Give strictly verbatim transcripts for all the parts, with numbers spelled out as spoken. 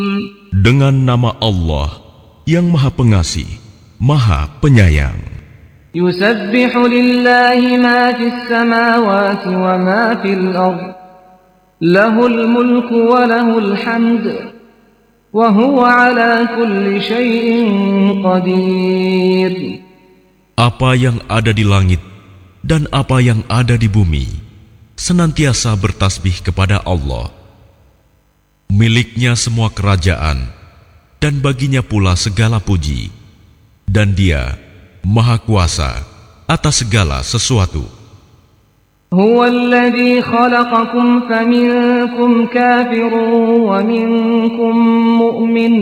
Dengan nama Allah yang Maha Pengasih, Maha Penyayang. Yusabbihu lillahi ma fis samawati wa ma fil ardh. Lahul mulku wa lahul hamd. Wa huwa ala kulli syai'in qadir. Apa yang ada di langit dan apa yang ada di bumi senantiasa bertasbih kepada Allah. Miliknya semua kerajaan, dan baginya pula segala puji, dan Dia Maha Kuasa atas segala sesuatu. Huwa alladhi khalaqakum faminkum kafirun wa minkum mu'min.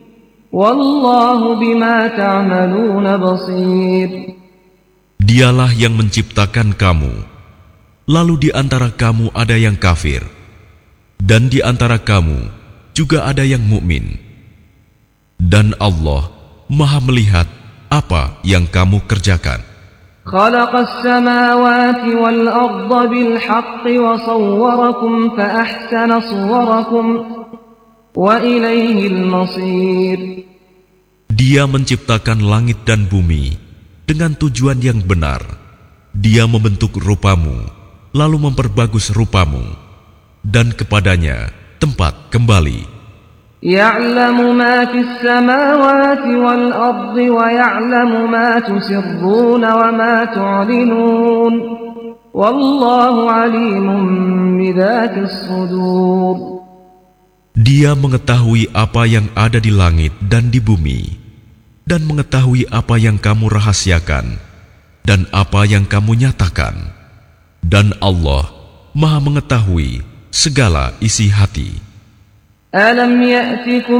Wallahu bima ta'maluna basir. Dialah yang menciptakan kamu, lalu di antara kamu ada yang kafir, dan di antara kamu juga ada yang mukmin. Dan Allah Maha melihat apa yang kamu kerjakan. Khalaqas samawati wal arda bil haqqi wa sawwarakum fa ahsana suwarakum wa ilaihil masir. Dia menciptakan langit dan bumi dengan tujuan yang benar. Dia membentuk rupamu, lalu memperbagus rupamu, dan kepadanya tempat kembali. Ya'lamu ma fis samawati wal ardi wa ya'lamu ma tusirruna wa ma tu'linun. Wallahu alimun bidzatis sudur. Dia mengetahui apa yang ada di langit dan di bumi, dan mengetahui apa yang kamu rahasiakan dan apa yang kamu nyatakan. Dan Allah Maha mengetahui segala isi hati. Alam ya'tikum